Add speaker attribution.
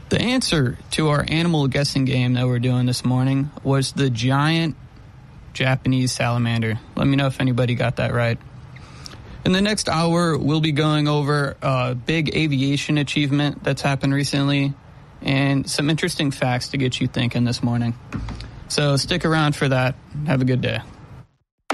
Speaker 1: The answer to our animal guessing game that we're doing this morning was the giant Japanese salamander. Let me know if anybody got that right. In the next hour, we'll be going over a big aviation achievement that's happened recently and some interesting facts to get you thinking this morning. So stick around for that. Have a good day.